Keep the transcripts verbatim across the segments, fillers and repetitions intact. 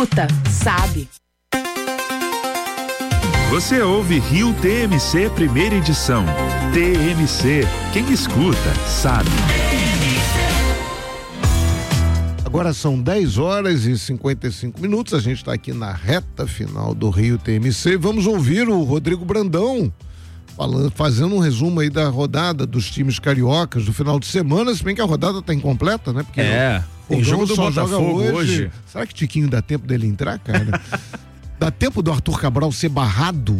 escuta, sabe. Você ouve Rio T M C primeira edição. T M C, quem escuta, sabe. Agora são dez horas e cinquenta e cinco minutos, a gente está aqui na reta final do Rio T M C. Vamos ouvir o Rodrigo Brandão falando, fazendo um resumo aí da rodada dos times cariocas do final de semana, se bem que a rodada está incompleta, né? Porque é, o, o jogo do Botafogo hoje. hoje. Será que Tiquinho dá tempo dele entrar, cara? Dá tempo do Arthur Cabral ser barrado?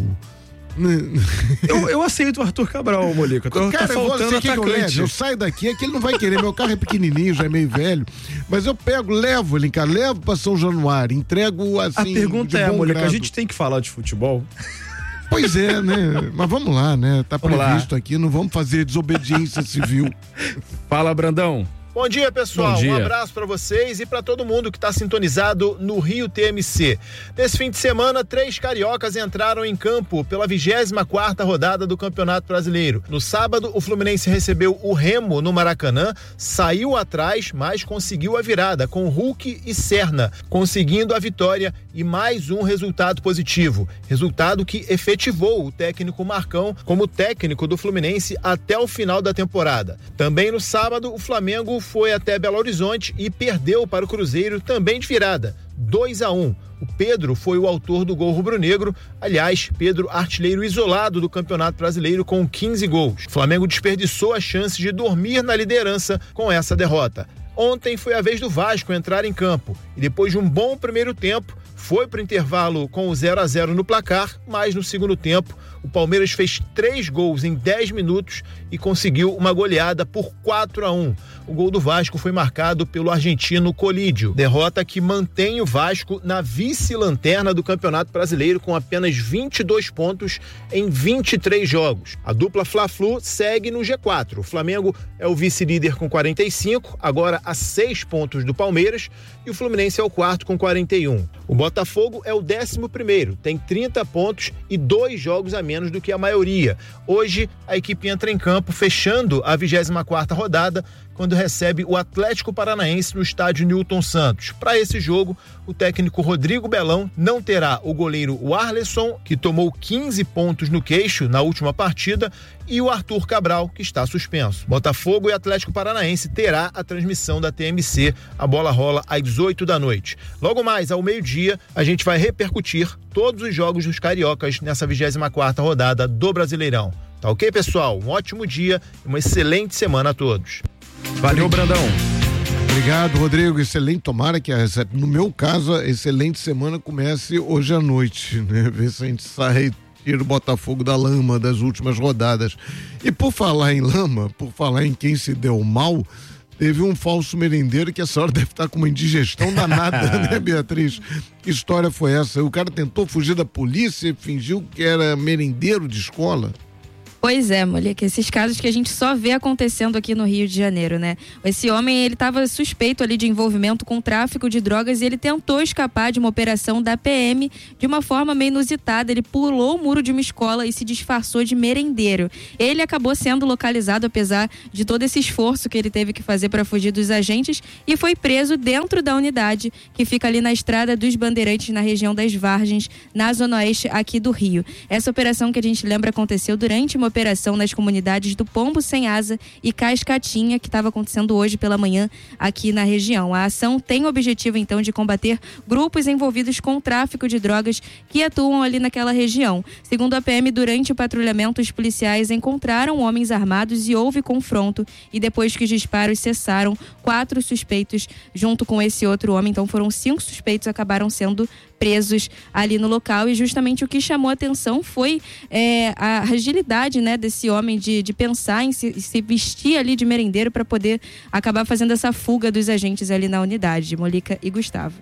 Eu, eu aceito o Arthur Cabral, Molica. Tô, cara, tá faltando você quer que eu leve? Eu saio daqui, é que ele não vai querer. Meu carro é pequenininho, já é meio velho. Mas eu pego, levo ele em casa, levo pra São Januário, entrego assim. A pergunta é, Molica, grado. A gente tem que falar de futebol? Pois é, né? Mas vamos lá, né? Tá vamos previsto lá. aqui, não vamos fazer desobediência civil. Fala, Brandão. Bom dia, pessoal. Bom dia. Um abraço para vocês e para todo mundo que está sintonizado no Rio T M C. Nesse fim de semana, três cariocas entraram em campo pela vigésima quarta rodada do Campeonato Brasileiro. No sábado, o Fluminense recebeu o Remo no Maracanã, saiu atrás, mas conseguiu a virada com Hulk e Serna, conseguindo a vitória e mais um resultado positivo. Resultado que efetivou o técnico Marcão como técnico do Fluminense até o final da temporada. Também no sábado, o Flamengo foi até Belo Horizonte e perdeu para o Cruzeiro também de virada, dois a um. O Pedro foi o autor do gol rubro-negro. Aliás, Pedro, artilheiro isolado do Campeonato Brasileiro com quinze gols. O Flamengo desperdiçou a chance de dormir na liderança com essa derrota. Ontem foi a vez do Vasco entrar em campo e depois de um bom primeiro tempo, foi para o intervalo com o zero a zero no placar, mas no segundo tempo o Palmeiras fez três gols em dez minutos e conseguiu uma goleada por quatro a um. O gol do Vasco foi marcado pelo argentino Colídio. Derrota que mantém o Vasco na vice-lanterna do Campeonato Brasileiro com apenas vinte e dois pontos em vinte e três jogos. A dupla Fla-Flu segue no G quatro. O Flamengo é o vice-líder com quarenta e cinco, agora a seis pontos do Palmeiras, e o Fluminense é o quarto com quarenta e um. O Botafogo é o décimo primeiro, tem trinta pontos e dois jogos a menos do que a maioria. Hoje, a equipe entra em campo fechando a vigésima quarta rodada, quando recebe o Atlético Paranaense no estádio Newton Santos. Para esse jogo, o técnico Rodrigo Belão não terá o goleiro Warleson, que tomou quinze pontos no queixo na última partida, e o Arthur Cabral, que está suspenso. Botafogo e Atlético Paranaense terá a transmissão da T M C. A bola rola às oito da noite. Logo mais, ao meio-dia, a gente vai repercutir todos os jogos dos cariocas nessa vigésima quarta rodada do Brasileirão. Tá ok, pessoal? Um ótimo dia e uma excelente semana a todos. Valeu, Brandão. Obrigado, Rodrigo. Excelente. Tomara que, no meu caso, a excelente semana comece hoje à noite, né? Ver se a gente sai, tira o Botafogo da lama das últimas rodadas. E por falar em lama, por falar em quem se deu mal, teve um falso merendeiro que essa hora deve estar com uma indigestão danada, né, Beatriz? Que história foi essa? O cara tentou fugir da polícia e fingiu que era merendeiro de escola? Pois é, Molica, esses casos que a gente só vê acontecendo aqui no Rio de Janeiro, né? Esse homem, ele estava suspeito ali de envolvimento com tráfico de drogas e ele tentou escapar de uma operação da P M de uma forma meio inusitada. Ele pulou o muro de uma escola e se disfarçou de merendeiro. Ele acabou sendo localizado, apesar de todo esse esforço que ele teve que fazer para fugir dos agentes, e foi preso dentro da unidade que fica ali na Estrada dos Bandeirantes, na região das Vargens, na zona oeste aqui do Rio. Essa operação que a gente lembra aconteceu durante uma operação nas comunidades do Pombo Sem Asa e Cascatinha, que estava acontecendo hoje pela manhã aqui na região. A ação tem o objetivo, então, de combater grupos envolvidos com tráfico de drogas que atuam ali naquela região. Segundo a P M, durante o patrulhamento, os policiais encontraram homens armados e houve confronto, e depois que os disparos cessaram, quatro suspeitos junto com esse outro homem, então foram cinco suspeitos, acabaram sendo presos ali no local, e justamente o que chamou a atenção foi é, a agilidade, né, desse homem de, de pensar em se, se vestir ali de merendeiro para poder acabar fazendo essa fuga dos agentes ali na unidade. Molica e Gustavo.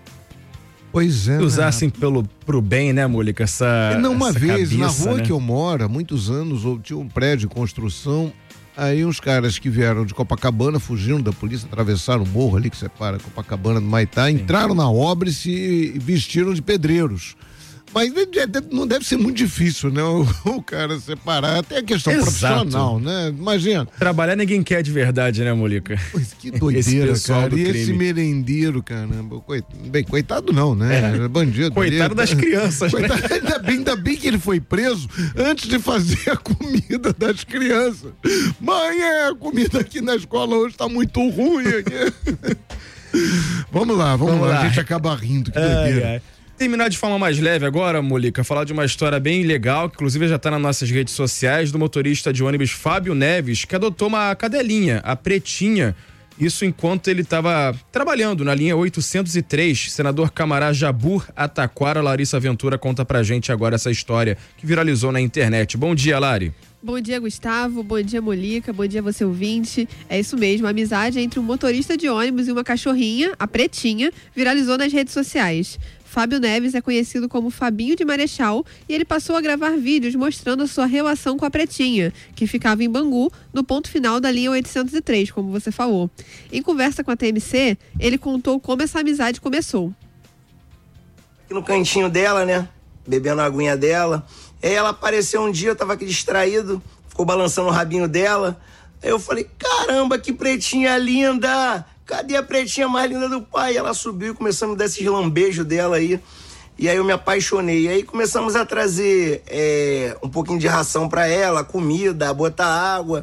Pois é. Usassem né? pelo, pro bem, né, Molica? Essa, não, uma essa vez, cabeça, na rua né? que eu moro, há muitos anos, tinha um prédio de construção. Aí uns caras que vieram de Copacabana, fugindo da polícia, atravessaram o morro ali que separa Copacabana do Maitá, entraram na obra e se vestiram de pedreiros. Mas não deve ser muito difícil, né? O, o cara separar, até a questão Exato. profissional, né? Imagina. Trabalhar ninguém quer de verdade, né, Molica? Pois que doideira, cara. E esse merendeiro, caramba. Coitado, bem, coitado não, né? É. Bandido. Coitado ali, das crianças. Coitado, né? ainda, bem, ainda bem que ele foi preso antes de fazer a comida das crianças. Mãe, é, a comida aqui na escola hoje tá muito ruim aqui. Vamos lá, vamos, vamos lá. lá. A gente acaba rindo, que doideira. Ai, ai. Terminar de forma mais leve agora, Molica, falar de uma história bem legal, que inclusive já está nas nossas redes sociais, do motorista de ônibus Fábio Neves, que adotou uma cadelinha, a Pretinha, isso enquanto ele estava trabalhando na linha oitocentos e três. Senador Camará Jabur Ataquara. Larissa Ventura conta pra gente agora essa história que viralizou na internet. Bom dia, Lari. Bom dia, Gustavo. Bom dia, Molica. Bom dia, você ouvinte. É isso mesmo, a amizade entre um motorista de ônibus e uma cachorrinha, a Pretinha, viralizou nas redes sociais. Fábio Neves é conhecido como Fabinho de Marechal e ele passou a gravar vídeos mostrando a sua relação com a Pretinha, que ficava em Bangu, no ponto final da linha oitocentos e três, como você falou. Em conversa com a T M C, ele contou como essa amizade começou. Aqui no cantinho dela, né? Bebendo a aguinha dela. Aí ela apareceu um dia, eu tava aqui distraído, ficou balançando o rabinho dela. Aí eu falei, caramba, que Pretinha linda! Cadê a Pretinha mais linda do pai? Ela subiu e começou a me dar esses lambejos dela aí. E aí eu me apaixonei. E aí começamos a trazer é, um pouquinho de ração pra ela, comida, botar água.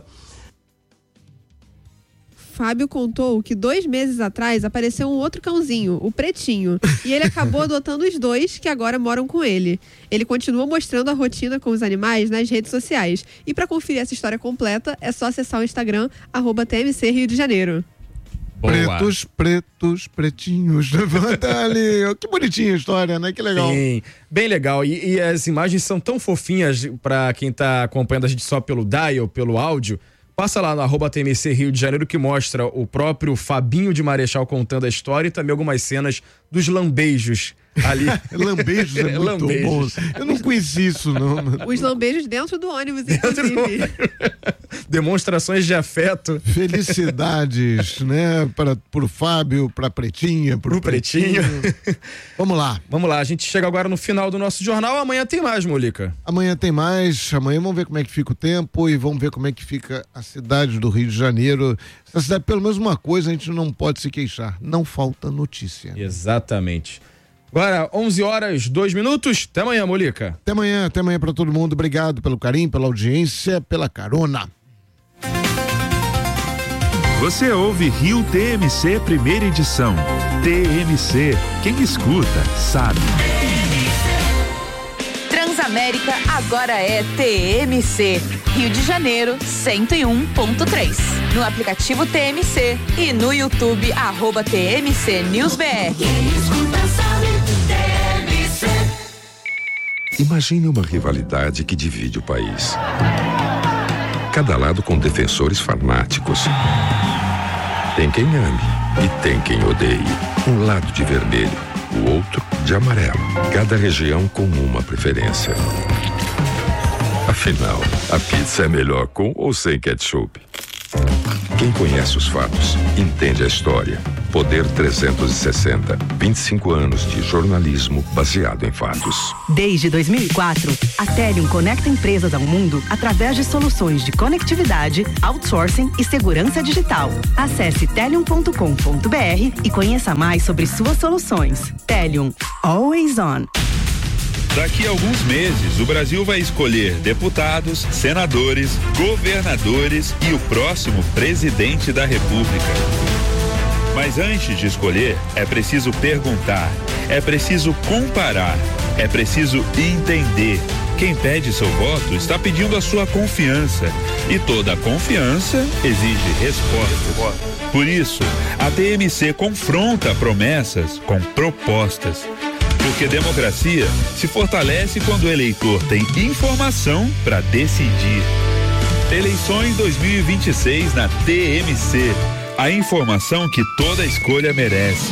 Fábio contou que dois meses atrás apareceu um outro cãozinho, o Pretinho, e ele acabou adotando os dois que agora moram com ele. Ele continua mostrando a rotina com os animais nas redes sociais. E para conferir essa história completa, é só acessar o Instagram, arroba T M C Rio de Janeiro. Boa. Pretos, pretos, pretinhos, levanta ali. Que bonitinha a história, né? Que legal. Sim, bem legal. E, e as imagens são tão fofinhas para quem tá acompanhando a gente só pelo dial, pelo áudio. Passa lá no arroba T M C Rio de Janeiro, que mostra o próprio Fabinho de Marechal contando a história e também algumas cenas dos lambejos ali. Lambejos é muito lambejos. bom. Eu não conheci isso, não. Os lambejos dentro do ônibus, inclusive. Do... Demonstrações de afeto. Felicidades, né? Para, pro Fábio, pra Pretinha, pro, pro Pretinho. Pretinho. Vamos lá. Vamos lá, a gente chega agora no final do nosso jornal. Amanhã tem mais, Molica. Amanhã tem mais. Amanhã vamos ver como é que fica o tempo e vamos ver como é que fica a cidade do Rio de Janeiro. Essa cidade, pelo menos uma coisa, a gente não pode se queixar. Não falta notícia. Exatamente. Agora, onze horas, dois minutos. Até amanhã, Molica. Até amanhã, até amanhã pra todo mundo. Obrigado pelo carinho, pela audiência, pela carona. Você ouve Rio T M C primeira edição. T M C, quem escuta, sabe. Transamérica agora é T M C. Rio de Janeiro, cento e um ponto três. No aplicativo T M C e no YouTube, arroba T M C News B R. Quem escuta sabe, T M C. Imagine uma rivalidade que divide o país. Cada lado com defensores fanáticos. Tem quem ame e tem quem odeie. Um lado de vermelho, o outro de amarelo. Cada região com uma preferência. Afinal, a pizza é melhor com ou sem ketchup? Quem conhece os fatos, entende a história. Poder trezentos e sessenta, vinte e cinco anos de jornalismo baseado em fatos. Desde dois mil e quatro, a Telium conecta empresas ao mundo através de soluções de conectividade, outsourcing e segurança digital. Acesse telium ponto com ponto b r e conheça mais sobre suas soluções. Telium, always on. Daqui a alguns meses, o Brasil vai escolher deputados, senadores, governadores e o próximo presidente da República. Mas antes de escolher, é preciso perguntar, é preciso comparar, é preciso entender. Quem pede seu voto está pedindo a sua confiança. E toda confiança exige respostas. Por isso, a T M C confronta promessas com propostas. Porque democracia se fortalece quando o eleitor tem informação para decidir. Eleições dois mil e vinte e seis na T M C. A informação que toda escolha merece.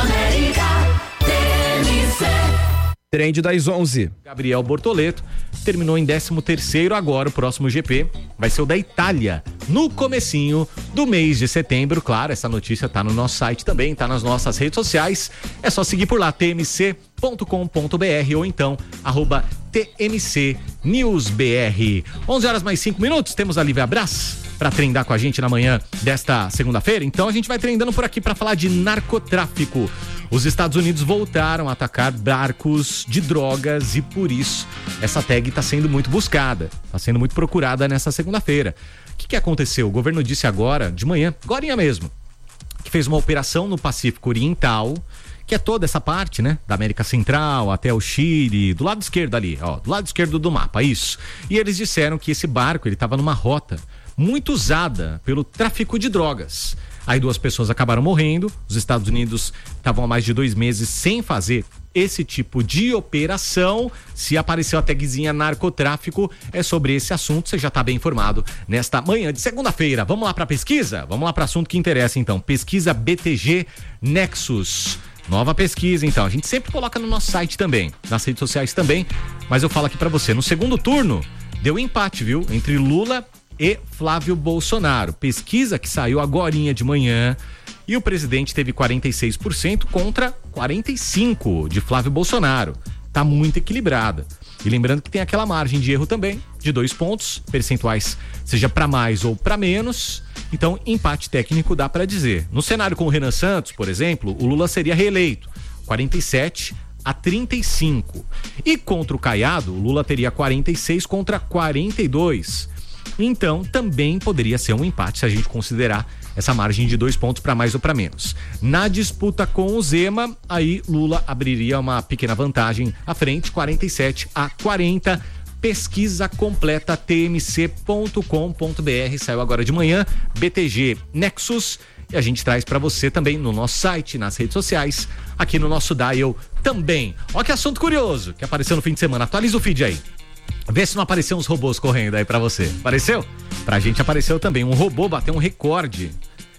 Trend das onze. Gabriel Bortoleto terminou em décimo terceiro, agora o próximo G P vai ser o da Itália, no comecinho do mês de setembro. Claro, essa notícia tá no nosso site também, tá nas nossas redes sociais, é só seguir por lá, T M C ponto com ponto b r ou então arroba T M C News B R. onze horas mais cinco minutos, temos a Lívia Brás para trendar com a gente na manhã desta segunda-feira. Então a gente vai trendando por aqui para falar de narcotráfico. Os Estados Unidos voltaram a atacar barcos de drogas e por isso essa tag está sendo muito buscada, está sendo muito procurada nessa segunda-feira. O que, que aconteceu? O governo disse agora, de manhã, agorinha mesmo, que fez uma operação no Pacífico Oriental, que é toda essa parte, né? Da América Central até o Chile, do lado esquerdo ali, ó, do lado esquerdo do mapa, isso. E eles disseram que esse barco, ele estava numa rota muito usada pelo tráfico de drogas. Aí duas pessoas acabaram morrendo, os Estados Unidos estavam há mais de dois meses sem fazer esse tipo de operação. Se apareceu a tagzinha narcotráfico, é sobre esse assunto, você já está bem informado nesta manhã de segunda-feira. Vamos lá para a pesquisa? Vamos lá para o assunto que interessa então. Pesquisa B T G Nexus. Nova pesquisa, então. A gente sempre coloca no nosso site também, nas redes sociais também, mas eu falo aqui pra você. No segundo turno, deu empate, viu? Entre Lula e Flávio Bolsonaro. Pesquisa que saiu agorinha de manhã e o presidente teve quarenta e seis por cento contra quarenta e cinco por cento de Flávio Bolsonaro. Tá muito equilibrada. E lembrando que tem aquela margem de erro também, de dois pontos percentuais, seja para mais ou para menos. Então, empate técnico dá para dizer. No cenário com o Renan Santos, por exemplo, o Lula seria reeleito, quarenta e sete a trinta e cinco. E contra o Caiado, o Lula teria quarenta e seis contra quarenta e dois. Então, também poderia ser um empate se a gente considerar essa margem de dois pontos para mais ou para menos. Na disputa com o Zema, aí Lula abriria uma pequena vantagem à frente, quarenta e sete a quarenta. Pesquisa completa t m c ponto com ponto b r, saiu agora de manhã, B T G Nexus, e a gente traz para você também no nosso site, nas redes sociais, aqui no nosso dial também. Ó que assunto curioso que apareceu no fim de semana, atualiza o feed aí. Vê se não apareceu uns robôs correndo aí pra você. Apareceu? Pra gente apareceu também. Um robô bateu um recorde.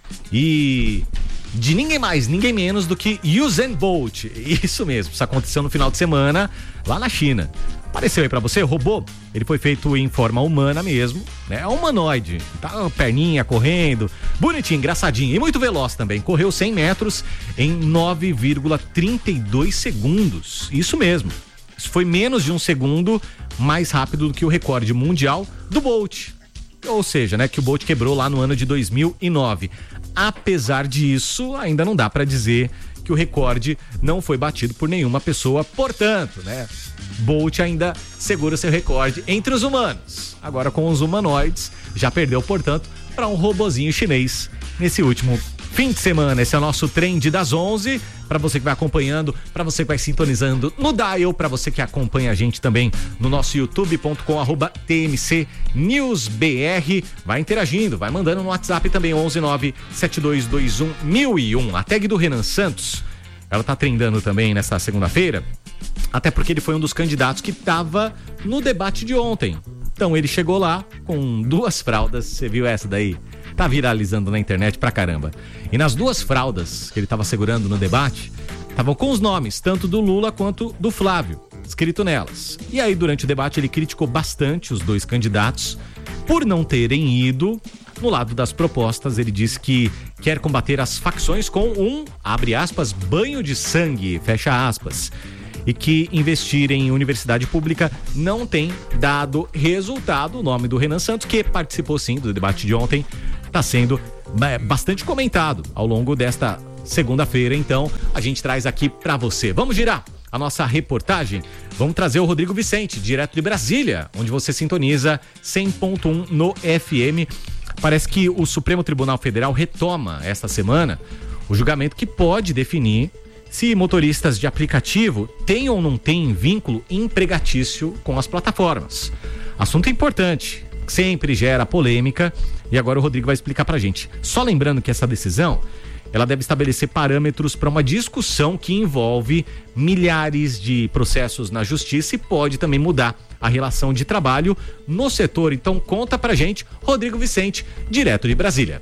E de ninguém mais, ninguém menos do que Usain Bolt. Isso mesmo, isso aconteceu no final de semana lá na China. Apareceu aí pra você, o robô, ele foi feito em forma humana mesmo, né? É um humanoide, tá, perninha correndo, bonitinho, engraçadinho e muito veloz também. Correu cem metros em nove vírgula trinta e dois segundos. Isso mesmo. Isso foi menos de um segundo mais rápido do que o recorde mundial do Bolt. Ou seja, né, que o Bolt quebrou lá no ano de dois mil e nove. Apesar disso, ainda não dá para dizer que o recorde não foi batido por nenhuma pessoa. Portanto, né, Bolt ainda segura seu recorde entre os humanos. Agora com os humanoides, já perdeu, portanto, para um robozinho chinês nesse último fim de semana. Esse é o nosso trend das onze. Para você que vai acompanhando, para você que vai sintonizando no dial, para você que acompanha a gente também no nosso youtube ponto com arroba T M C News B R. Vai interagindo, vai mandando no WhatsApp também, onze nove sete dois dois um mil e um. A tag do Renan Santos, ela tá trendando também nesta segunda-feira, até porque ele foi um dos candidatos que tava no debate de ontem. Então ele chegou lá com duas fraldas, você viu essa daí? Tá viralizando na internet pra caramba. E nas duas fraldas que ele tava segurando no debate, estavam com os nomes, tanto do Lula quanto do Flávio, escrito nelas. E aí, durante o debate, ele criticou bastante os dois candidatos por não terem ido no lado das propostas. Ele disse que quer combater as facções com um, abre aspas, banho de sangue, fecha aspas. E que investir em universidade pública não tem dado resultado. O nome do Renan Santos, que participou sim do debate de ontem, está sendo é, bastante comentado ao longo desta segunda-feira. Então, a gente traz aqui para você. Vamos girar a nossa reportagem? Vamos trazer o Rodrigo Vicente, direto de Brasília, onde você sintoniza cem ponto um no F M. Parece que o Supremo Tribunal Federal retoma esta semana o julgamento que pode definir se motoristas de aplicativo têm ou não têm vínculo empregatício com as plataformas. Assunto importante, sempre gera polêmica, e agora o Rodrigo vai explicar pra gente. Só lembrando que essa decisão, ela deve estabelecer parâmetros para uma discussão que envolve milhares de processos na justiça e pode também mudar a relação de trabalho no setor. Então conta pra gente, Rodrigo Vicente, direto de Brasília.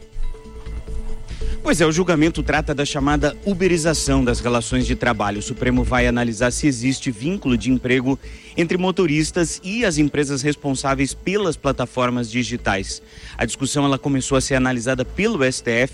Pois é, o julgamento trata da chamada uberização das relações de trabalho. O Supremo vai analisar se existe vínculo de emprego entre motoristas e as empresas responsáveis pelas plataformas digitais. A discussão ela começou a ser analisada pelo S T F,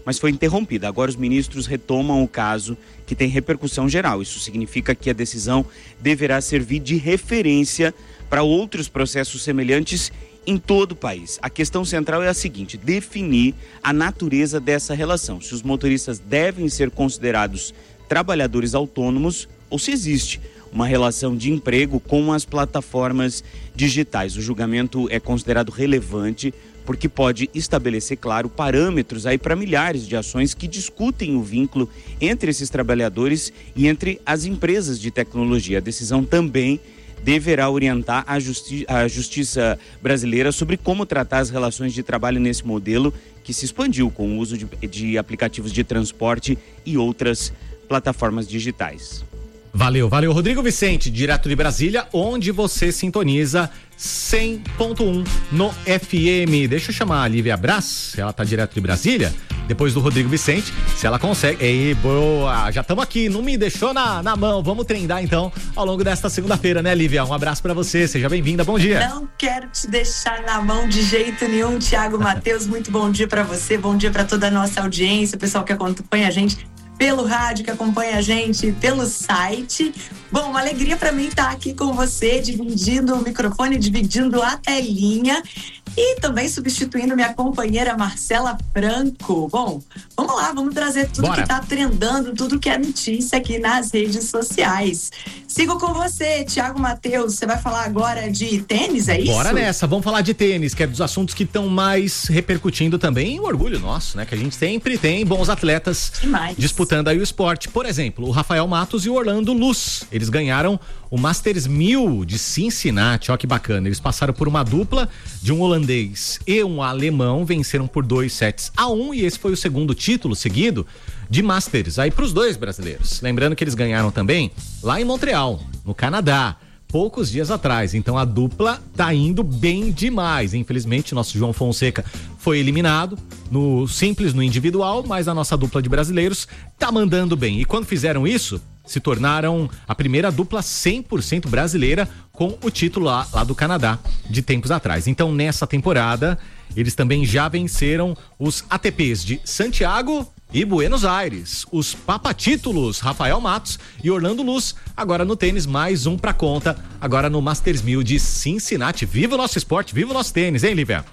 mas foi interrompida. Agora os ministros retomam o caso, que tem repercussão geral. Isso significa que a decisão deverá servir de referência para outros processos semelhantes em todo o país. A questão central é a seguinte: definir a natureza dessa relação. Se os motoristas devem ser considerados trabalhadores autônomos ou se existe uma relação de emprego com as plataformas digitais. O julgamento é considerado relevante porque pode estabelecer, claro, parâmetros aí para milhares de ações que discutem o vínculo entre esses trabalhadores e entre as empresas de tecnologia. A decisão também deverá orientar a, justi- a justiça brasileira sobre como tratar as relações de trabalho nesse modelo que se expandiu com o uso de, de aplicativos de transporte e outras plataformas digitais. Valeu, valeu. Rodrigo Vicente, direto de Brasília, onde você sintoniza cem ponto um no F M. Deixa eu chamar a Lívia Brás, ela tá direto de Brasília, depois do Rodrigo Vicente, se ela consegue. Ei, boa, já estamos aqui, não me deixou na, na mão. Vamos treinar então ao longo desta segunda-feira, né, Lívia? Um abraço pra você, seja bem-vinda, bom dia. Não quero te deixar na mão de jeito nenhum, Thiago Matheus, muito bom dia pra você, bom dia pra toda a nossa audiência, o pessoal que acompanha a gente pelo rádio, que acompanha a gente pelo site. Bom, uma alegria para mim estar aqui com você, dividindo o microfone, dividindo a telinha e também substituindo minha companheira Marcela Franco. Bom, vamos lá, vamos trazer tudo Bora. que tá trendando, tudo que é notícia aqui nas redes sociais. Sigo com você, Thiago Matheus, você vai falar agora de tênis, é isso? Bora nessa, vamos falar de tênis, que é dos assuntos que estão mais repercutindo também, o orgulho nosso, né? Que a gente sempre tem bons atletas Demais. disputando aí o esporte. Por exemplo, o Rafael Matos e o Orlando Luz, eles ganharam o Masters mil de Cincinnati, ó que bacana, eles passaram por uma dupla de um holandês e um alemão, venceram por dois sets a um, e esse foi o segundo título seguido de Masters aí pros dois brasileiros. Lembrando que eles ganharam também lá em Montreal, no Canadá, poucos dias atrás. Então a dupla tá indo bem demais. Infelizmente, nosso João Fonseca foi eliminado no simples, no individual, mas a nossa dupla de brasileiros tá mandando bem. E quando fizeram isso, se tornaram a primeira dupla cem por cento brasileira com o título lá, lá do Canadá, de tempos atrás. Então, nessa temporada, eles também já venceram os A T Ps de Santiago e Buenos Aires. Os papatítulos, Rafael Matos e Orlando Luz, agora no tênis, mais um pra conta, agora no Masters mil de Cincinnati. Viva o nosso esporte, viva o nosso tênis, hein, Lívia?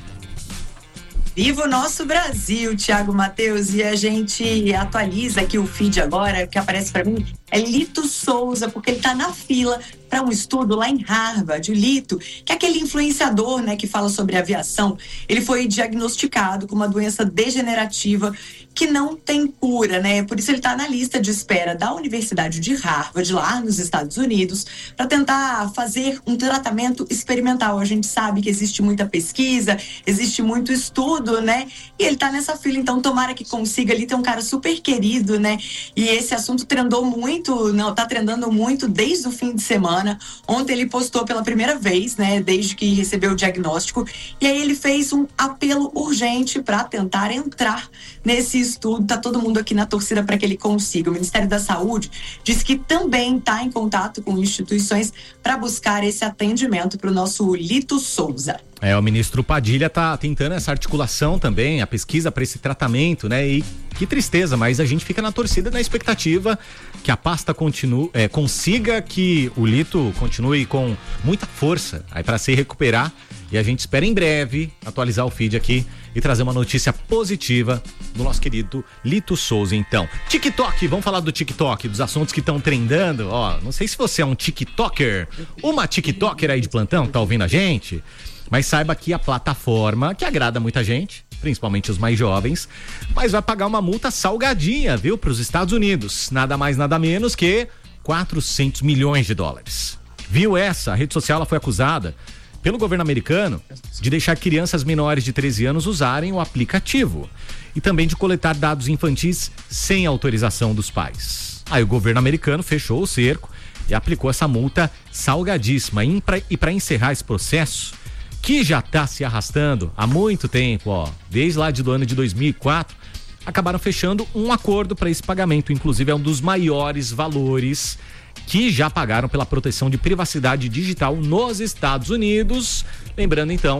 Viva o nosso Brasil, Thiago Matheus, e a gente atualiza aqui o feed agora, que aparece para mim, é Lito Souza, porque ele tá na fila para um estudo lá em Harvard. O Lito, que é aquele influenciador, né, que fala sobre aviação, ele foi diagnosticado com uma doença degenerativa que não tem cura, né? Por isso ele está na lista de espera da Universidade de Harvard, lá nos Estados Unidos, para tentar fazer um tratamento experimental. A gente sabe que existe muita pesquisa, existe muito estudo, né? E ele está nessa fila, então tomara que consiga. Ali tem um cara super querido, né? E esse assunto trendou muito, não, tá trendando muito desde o fim de semana. Ontem ele postou pela primeira vez, né? Desde que recebeu o diagnóstico. E aí ele fez um apelo urgente para tentar entrar nesse estudo. Tá todo mundo aqui na torcida para que ele consiga. O Ministério da Saúde diz que também está em contato com instituições para buscar esse atendimento para o nosso Lito Souza. É, o ministro Padilha tá tentando essa articulação também, a pesquisa para esse tratamento, né? E que tristeza, mas a gente fica na torcida, na expectativa que a pasta continue, é, consiga que o Lito continue com muita força aí para se recuperar. E a gente espera em breve atualizar o feed aqui e trazer uma notícia positiva do nosso querido Lito Souza. Então, TikTok, vamos falar do TikTok, dos assuntos que estão trendando. Ó, não sei se você é um TikToker, uma TikToker aí de plantão, tá ouvindo a gente? Mas saiba que a plataforma, que agrada muita gente, principalmente os mais jovens, mas vai pagar uma multa salgadinha, viu, para os Estados Unidos. Nada mais, nada menos que quatrocentos milhões de dólares. Viu essa? A rede social ela foi acusada pelo governo americano de deixar crianças menores de treze anos usarem o aplicativo e também de coletar dados infantis sem autorização dos pais. Aí o governo americano fechou o cerco e aplicou essa multa salgadíssima. E para encerrar esse processo, que já está se arrastando há muito tempo, ó, desde lá do ano de dois mil e quatro, acabaram fechando um acordo para esse pagamento. Inclusive é um dos maiores valores que já pagaram pela proteção de privacidade digital nos Estados Unidos. Lembrando então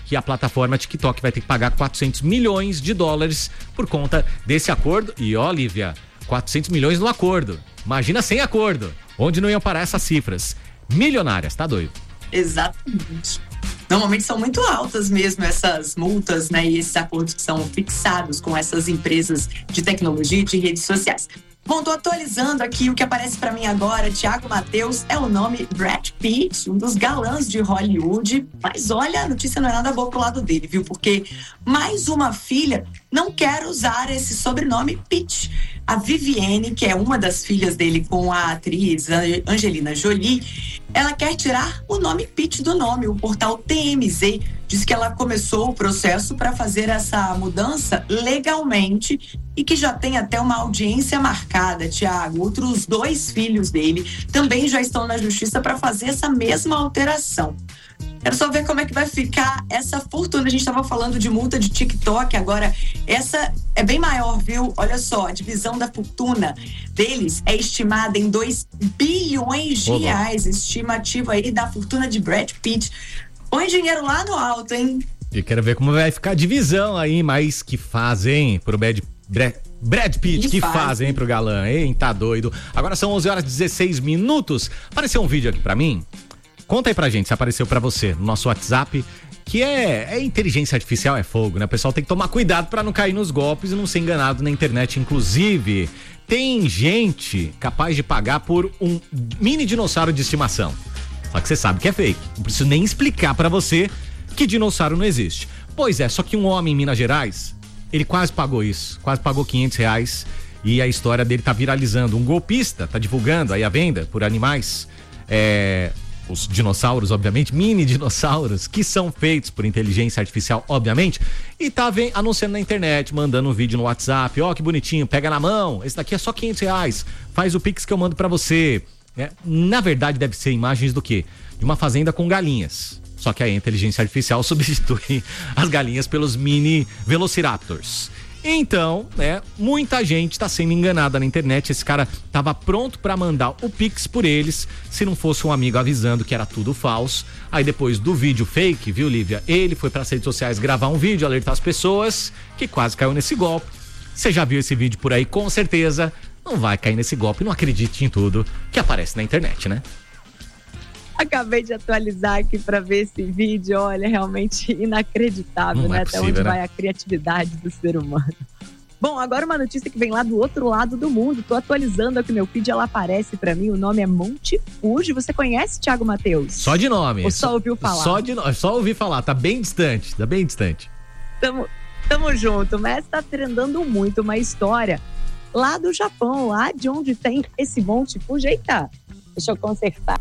que a plataforma TikTok vai ter que pagar quatrocentos milhões de dólares por conta desse acordo. E ó, Lívia, quatrocentos milhões no acordo. Imagina sem acordo. Onde não iam parar essas cifras? Milionárias, tá doido? Exatamente. Normalmente são muito altas mesmo essas multas, né? E esses acordos que são fixados com essas empresas de tecnologia e de redes sociais. Bom, tô atualizando aqui o que aparece pra mim agora. Thiago Mateus é o nome Brad Pitt, um dos galãs de Hollywood. Mas olha, a notícia não é nada boa pro lado dele, viu? Porque mais uma filha não quer usar esse sobrenome Pitt. A Vivienne, que é uma das filhas dele com a atriz Angelina Jolie, ela quer tirar o nome Pitt do nome. O portal T M Z diz que ela começou o processo para fazer essa mudança legalmente e que já tem até uma audiência marcada, Thiago. Outros dois filhos dele também já estão na justiça para fazer essa mesma alteração. Quero só ver como é que vai ficar essa fortuna. A gente estava falando de multa de TikTok, agora essa é bem maior, viu? Olha só, a divisão da fortuna deles é estimada em dois bilhões de reais. Estimativa aí da fortuna de Brad Pitt. Põe dinheiro lá no alto, hein? E quero ver como vai ficar a divisão aí, mas que fazem pro Brad, Brad, Brad Pitt, que, que faz. fazem pro galã, hein? Tá doido. Agora são onze horas e dezesseis minutos. Apareceu um vídeo aqui pra mim. Conta aí pra gente se apareceu pra você no nosso WhatsApp, que é, é inteligência artificial, é fogo, né? O pessoal tem que tomar cuidado pra não cair nos golpes e não ser enganado na internet. Inclusive, tem gente capaz de pagar por um mini dinossauro de estimação. Só que você sabe que é fake. Não preciso nem explicar pra você que dinossauro não existe. Pois é, só que um homem em Minas Gerais, ele quase pagou isso. Quase pagou quinhentos reais e a história dele tá viralizando. Um golpista tá divulgando aí a venda por animais, é... os dinossauros, obviamente, mini dinossauros, que são feitos por inteligência artificial, obviamente, e tá vem, anunciando na internet, mandando um vídeo no WhatsApp, ó, oh, que bonitinho, pega na mão, esse daqui é só quinhentos reais, faz o Pix que eu mando pra você. É, na verdade, deve ser imagens do quê? De uma fazenda com galinhas, só que a inteligência artificial substitui as galinhas pelos mini velociraptors. Então, né, muita gente tá sendo enganada na internet. Esse cara tava pronto pra mandar o Pix por eles, se não fosse um amigo avisando que era tudo falso. Aí depois do vídeo fake, viu, Lívia? Ele foi pras redes sociais gravar um vídeo, alertar as pessoas, que quase caiu nesse golpe. Você já viu esse vídeo por aí, com certeza não vai cair nesse golpe. Não acredite em tudo que aparece na internet, né? Acabei de atualizar aqui para ver esse vídeo, olha, realmente inacreditável, Não né? é Até possível, onde né? vai a criatividade do ser humano. Bom, agora uma notícia que vem lá do outro lado do mundo. Tô atualizando aqui meu feed, ela aparece para mim, o nome é Monte Fuji. Você conhece, Thiago Mateus? Só de nome. Ou só ouviu falar? Só de nome, só ouvi falar, tá bem distante, tá bem distante. Tamo, tamo junto, mas tá trendando muito uma história lá do Japão, lá de onde tem esse Monte Fuji. Eita, deixa eu consertar.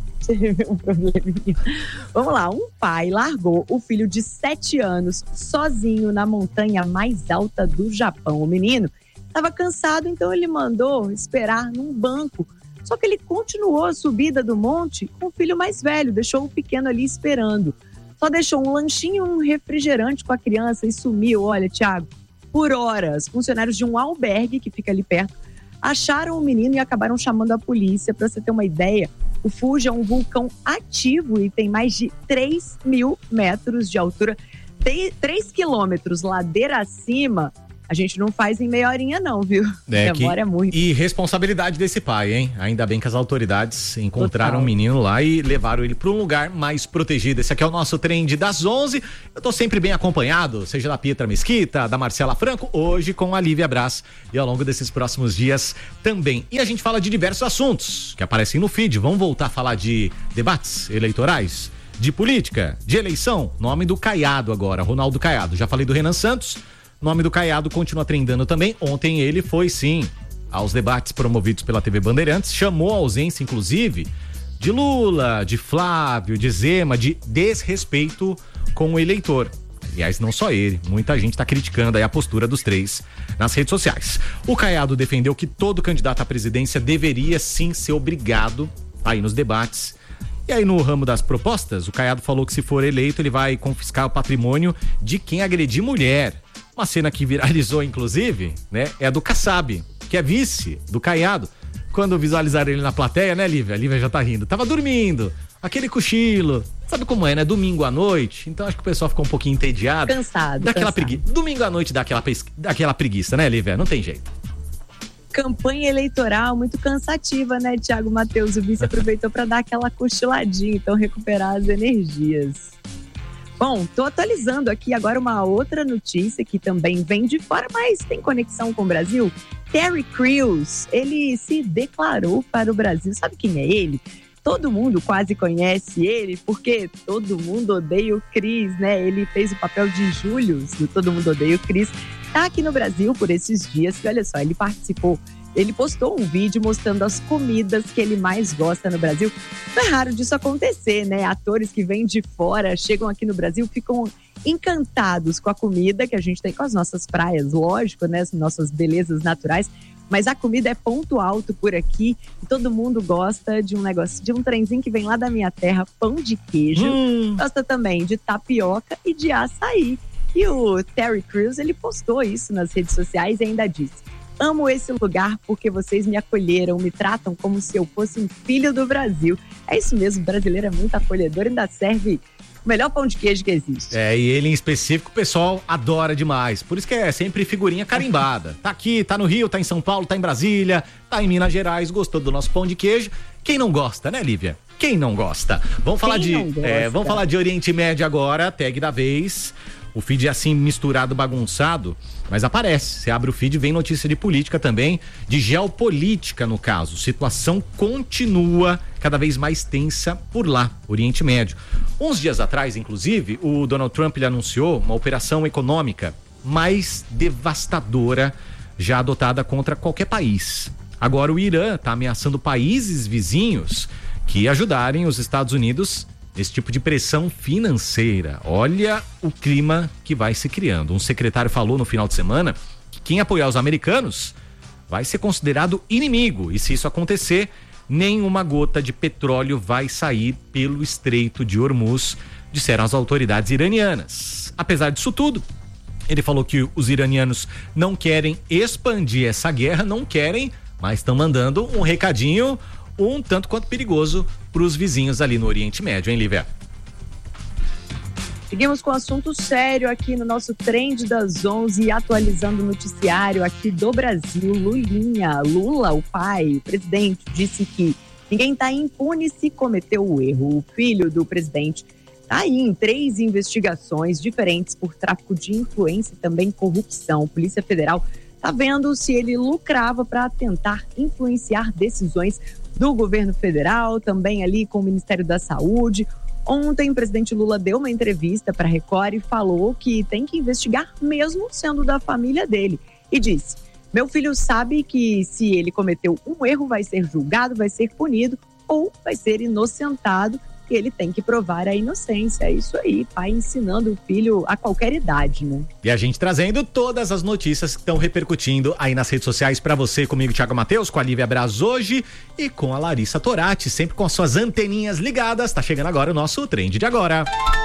Um probleminha. Vamos lá, um pai largou o filho de sete anos sozinho na montanha mais alta do Japão. O menino estava cansado, então ele mandou esperar num banco. Só que ele continuou a subida do monte com o filho mais velho, deixou o pequeno ali esperando. Só deixou um lanchinho e um refrigerante com a criança e sumiu. Olha, Thiago, por horas, funcionários de um albergue que fica ali perto acharam o menino e acabaram chamando a polícia. Para você ter uma ideia, o Fuji é um vulcão ativo e tem mais de três mil metros de altura. Tem três quilômetros ladeira acima. A gente não faz em meia horinha não, viu? É Demora que, muito. E responsabilidade desse pai, hein? Ainda bem que as autoridades encontraram o um menino lá e levaram ele para um lugar mais protegido. Esse aqui é o nosso Trend das onze. Eu tô sempre bem acompanhado, seja da Pietra Mesquita, da Marcela Franco, hoje com a Lívia Brás e ao longo desses próximos dias também. E a gente fala de diversos assuntos que aparecem no feed. Vamos voltar a falar de debates eleitorais, de política, de eleição. Nome do Caiado agora, Ronaldo Caiado. Já falei do Renan Santos. Nome do Caiado continua trendando também. Ontem ele foi, sim, aos debates promovidos pela T V Bandeirantes. Chamou a ausência, inclusive, de Lula, de Flávio, de Zema, de desrespeito com o eleitor. Aliás, não só ele, muita gente está criticando aí a postura dos três nas redes sociais. O Caiado defendeu que todo candidato à presidência deveria, sim, ser obrigado a ir nos debates. E aí, no ramo das propostas, o Caiado falou que se for eleito, ele vai confiscar o patrimônio de quem agredir mulher. Uma cena que viralizou, inclusive, né, é a do Kassab, que é vice do Caiado. quando visualizaram ele na plateia, né, Lívia? A Lívia já tá rindo. Tava dormindo, aquele cochilo. Sabe como é, né? Domingo à noite. Então acho que o pessoal ficou um pouquinho entediado. Cansado. Dá aquela cansado. preguiça. Domingo à noite dá aquela, pes... dá aquela preguiça, né, Lívia? Não tem jeito. Campanha eleitoral muito cansativa, né, Thiago Matheus? O vice aproveitou para dar aquela cochiladinha, então recuperar as energias. Bom, tô atualizando aqui agora uma outra notícia que também vem de fora, mas tem conexão com o Brasil. Terry Crews, ele se declarou para o Brasil. Sabe quem é ele? Todo mundo quase conhece ele, porque Todo Mundo Odeia o Chris, né? Ele fez o papel de Julius do Todo Mundo Odeia o Chris. Tá aqui no Brasil por esses dias, que olha só, ele participou, ele postou um vídeo mostrando as comidas que ele mais gosta no Brasil. Não é raro disso acontecer, né? Atores que vêm de fora, chegam aqui no Brasil, ficam encantados com a comida que a gente tem, com as nossas praias, lógico, né? As nossas belezas naturais. Mas a comida é ponto alto por aqui e todo mundo gosta de um negócio, de um trenzinho que vem lá da minha terra, pão de queijo. Hum. Gosta também de tapioca e de açaí. E o Terry Crews, ele postou isso nas redes sociais e ainda disse: amo esse lugar porque vocês me acolheram, me tratam como se eu fosse um filho do Brasil. É isso mesmo, o brasileiro é muito acolhedor e ainda serve o melhor pão de queijo que existe. É, e ele em específico o pessoal adora demais. Por isso que é sempre figurinha carimbada. Tá aqui, tá no Rio, tá em São Paulo, tá em Brasília, tá em Minas Gerais, gostou do nosso pão de queijo. Quem não gosta, né, Lívia? Quem não gosta? Vamos falar de, é, vamos falar de Oriente Médio agora, tag da vez. O feed é assim misturado, bagunçado, mas aparece. Você abre o feed, vem notícia de política também, de geopolítica no caso. Situação continua cada vez mais tensa por lá, Oriente Médio. Uns dias atrás, inclusive, o Donald Trump ele anunciou uma operação econômica mais devastadora já adotada contra qualquer país. Agora o Irã está ameaçando países vizinhos que ajudarem os Estados Unidos esse tipo de pressão financeira. Olha o clima que vai se criando. Um secretário falou no final de semana que quem apoiar os americanos vai ser considerado inimigo. E se isso acontecer, nenhuma gota de petróleo vai sair pelo Estreito de Hormuz, disseram as autoridades iranianas. Apesar disso tudo, ele falou que os iranianos não querem expandir essa guerra, não querem, mas estão mandando um recadinho um tanto quanto perigoso para os vizinhos ali no Oriente Médio, hein, Lívia? Seguimos com um assunto sério aqui no nosso Trend das onze, atualizando o noticiário aqui do Brasil. Lulinha, Lula, o pai, o presidente, disse que ninguém está impune se cometeu o erro. O filho do presidente está aí em três investigações diferentes por tráfico de influência e também corrupção. A Polícia Federal está vendo se ele lucrava para tentar influenciar decisões do governo federal, também ali com o Ministério da Saúde. Ontem, o presidente Lula deu uma entrevista para a Record e falou que tem que investigar mesmo sendo da família dele. E disse: meu filho sabe que se ele cometeu um erro, vai ser julgado, vai ser punido ou vai ser inocentado. E ele tem que provar a inocência. É isso aí, pai ensinando o filho a qualquer idade, né? E a gente trazendo todas as notícias que estão repercutindo aí nas redes sociais para você, comigo, Thiago Matheus, com a Lívia Braz hoje e com a Larissa Torati, sempre com as suas anteninhas ligadas. Tá chegando agora o nosso Trend de Agora.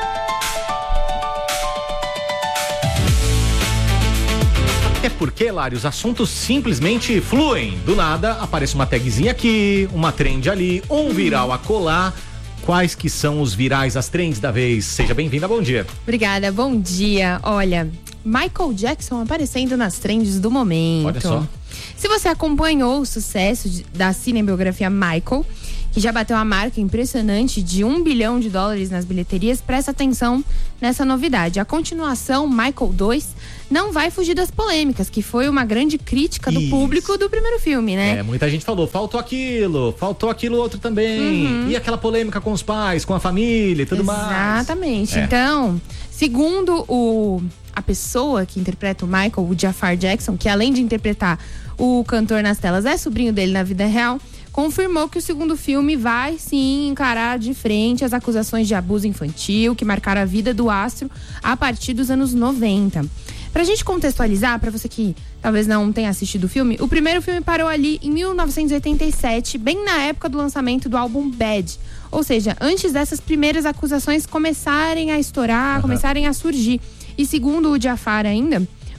É porque, Lari, os assuntos simplesmente fluem. Do nada, aparece uma tagzinha aqui, uma trend ali, um viral a colar. Quais que são os virais, as trends da vez? Seja bem-vinda, bom dia. Obrigada, bom dia. Olha, Michael Jackson aparecendo nas trends do momento. Olha só. Se você acompanhou o sucesso de, da cinebiografia Michael, que já bateu a marca impressionante de um bilhão de dólares nas bilheterias, presta atenção nessa novidade. A continuação, Michael dois, não vai fugir das polêmicas, que foi uma grande crítica do Isso. público do primeiro filme, né? É, muita gente falou, faltou aquilo, faltou aquilo outro também. Uhum. E aquela polêmica com os pais, com a família e tudo Exatamente. mais. Exatamente. É. Então, segundo o, a pessoa que interpreta o Michael, o Jafar Jackson, que além de interpretar o cantor nas telas, é sobrinho dele na vida real, confirmou que o segundo filme vai sim encarar de frente as acusações de abuso infantil que marcaram a vida do astro a partir dos anos noventa. Pra gente contextualizar, pra você que talvez não tenha assistido o filme, o primeiro filme parou ali em mil novecentos e oitenta e sete, bem na época do lançamento do álbum Bad. Ou seja, antes dessas primeiras acusações começarem a estourar, uhum. começarem a surgir. E segundo o Jafar ainda,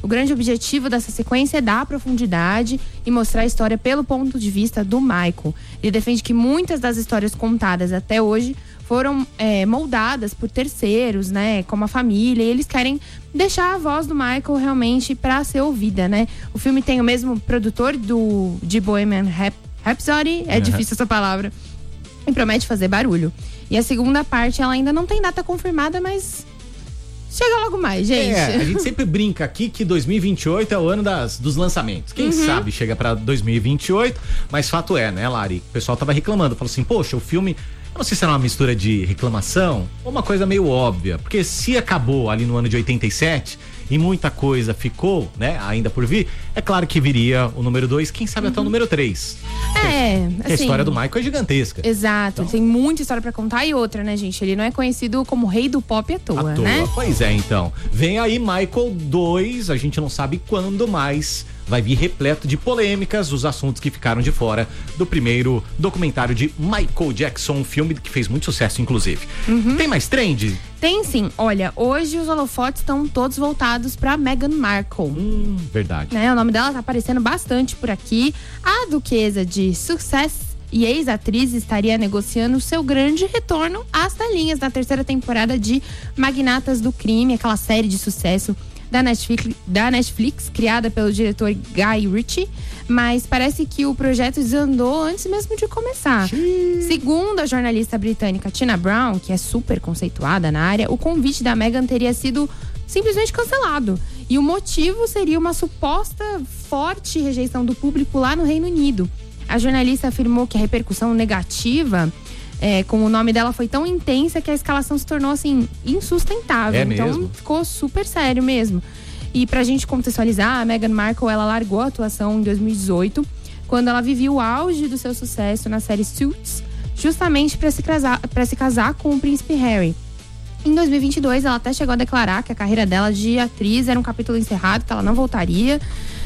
O grande objetivo dessa sequência é dar profundidade e mostrar a história pelo ponto de vista do Michael. Ele defende que muitas das histórias contadas até hoje foram é, moldadas por terceiros, né, como a família, e eles querem deixar a voz do Michael realmente para ser ouvida, né? O filme tem o mesmo produtor do de Bohemian Rhap- Rhapsody, é uhum. difícil essa palavra, e promete fazer barulho. E a segunda parte, ela ainda não tem data confirmada, mas chega logo mais, gente. É, a gente sempre brinca aqui que dois mil e vinte e oito é o ano das, dos lançamentos. Quem uhum. sabe chega pra dois mil e vinte e oito, mas fato é, né, Lari? O pessoal tava reclamando, falou assim, poxa, o filme, eu não sei se era uma mistura de reclamação ou uma coisa meio óbvia, porque se acabou ali no ano de oitenta e sete e muita coisa ficou, né, ainda por vir, é claro que viria o número dois, quem sabe uhum. até o número três. É, assim, a história do Michael é gigantesca. Exato, então, tem muita história pra contar e outra, né, gente? Ele não é conhecido como rei do pop à toa, à toa. né? Pois é, então. Vem aí Michael dois, a gente não sabe quando mais. Vai vir repleto de polêmicas, os assuntos que ficaram de fora do primeiro documentário de Michael Jackson, um filme que fez muito sucesso, inclusive. Uhum. Tem mais trend? Tem sim. Olha, hoje os holofotes estão todos voltados pra Meghan Markle. Hum, verdade. Né? O nome dela tá aparecendo bastante por aqui. A duquesa de Sussex e ex-atriz estaria negociando seu grande retorno às telinhas na terceira temporada de Magnatas do Crime, aquela série de sucesso Da Netflix, da Netflix, criada pelo diretor Guy Ritchie, mas parece que o projeto desandou antes mesmo de começar. Sim. Segundo a jornalista britânica Tina Brown, que é super conceituada na área, o convite da Meghan teria sido simplesmente cancelado. E o motivo seria uma suposta forte rejeição do público lá no Reino Unido. A jornalista afirmou que a repercussão negativa É, com o nome dela foi tão intensa que a escalação se tornou, assim, insustentável. É então mesmo? Ficou super sério mesmo. E pra gente contextualizar, a Meghan Markle, ela largou a atuação em dois mil e dezoito, quando ela vivia o auge do seu sucesso na série Suits, justamente pra se casar, pra se casar com o príncipe Harry. Em dois mil e vinte e dois, ela até chegou a declarar que a carreira dela de atriz era um capítulo encerrado, que ela não voltaria.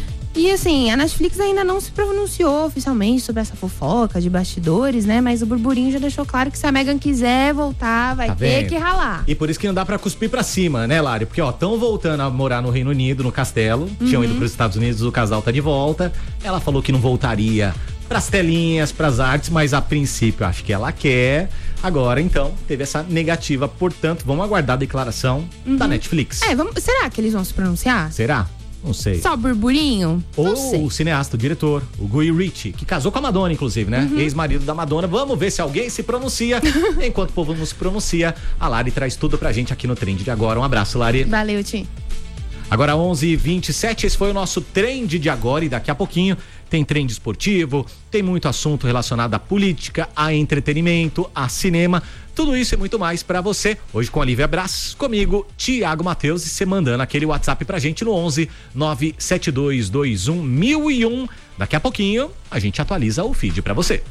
E assim, a Netflix ainda não se pronunciou oficialmente sobre essa fofoca de bastidores, né? Mas o burburinho já deixou claro que se a Meghan quiser voltar, vai Tá ter vendo? que ralar. E por isso que não dá pra cuspir pra cima, né, Lari? Porque, ó, tão voltando a morar no Reino Unido, no castelo. Uhum. Tinham ido pros Estados Unidos, o casal tá de volta. Ela falou que não voltaria pras telinhas, pras artes, mas a princípio acho que ela quer. Agora, então, teve essa negativa. Portanto, vamos aguardar a declaração Uhum. da Netflix. É, vamos, será que eles vão se pronunciar? Será? Não sei. Só burburinho? Ou Não sei. o cineasta, o diretor, o Guy Ritchie, que casou com a Madonna, inclusive, né? Uhum. Ex-marido da Madonna. Vamos ver se alguém se pronuncia. Enquanto o povo não se pronuncia, a Lari traz tudo pra gente aqui no Trend de Agora. Um abraço, Lari. Valeu, Tim. Agora onze e vinte e sete, esse foi o nosso Trend de Agora, e daqui a pouquinho tem trend esportivo, tem muito assunto relacionado à política, a entretenimento, a cinema, tudo isso e muito mais pra você. Hoje com a Lívia Brás, comigo, Tiago Matheus, e você mandando aquele WhatsApp pra gente no onze nove sete dois dois um mil e um. Daqui a pouquinho a gente atualiza o feed pra você.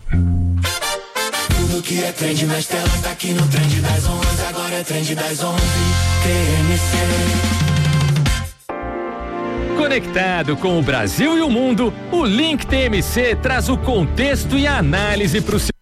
Tudo que é trend nas telas tá aqui no Trend das onze, agora é Trend das onze, T M C. Conectado com o Brasil e o mundo, o Link T M C traz o contexto e a análise para o seu